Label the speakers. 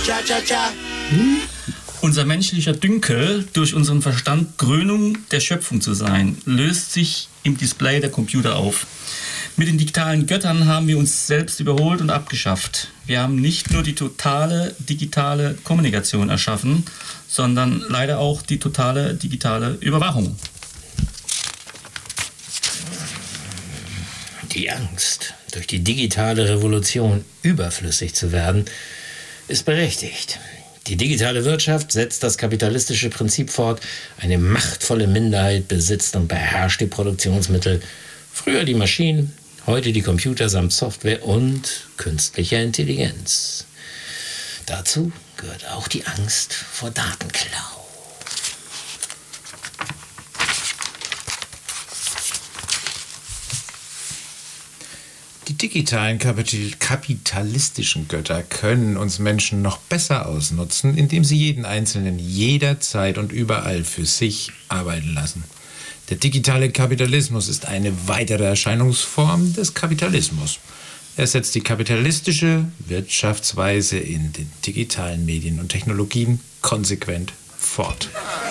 Speaker 1: Unser menschlicher Dünkel, durch unseren Verstand Krönung der Schöpfung zu sein, löst sich im Display der Computer auf. Mit den digitalen Göttern haben wir uns selbst überholt und abgeschafft. Wir haben nicht nur die totale digitale Kommunikation erschaffen, sondern leider auch die totale digitale Überwachung.
Speaker 2: Die Angst, durch die digitale Revolution überflüssig zu werden, ist berechtigt. Die digitale Wirtschaft setzt das kapitalistische Prinzip fort. Eine machtvolle Minderheit besitzt und beherrscht die Produktionsmittel. Früher die Maschinen, heute die Computer samt Software und künstlicher Intelligenz. Dazu gehört auch die Angst vor Datenklau.
Speaker 3: Die digitalen kapitalistischen Götter können uns Menschen noch besser ausnutzen, indem sie jeden Einzelnen jederzeit und überall für sich arbeiten lassen. Der digitale Kapitalismus ist eine weitere Erscheinungsform des Kapitalismus. Er setzt die kapitalistische Wirtschaftsweise in den digitalen Medien und Technologien konsequent fort.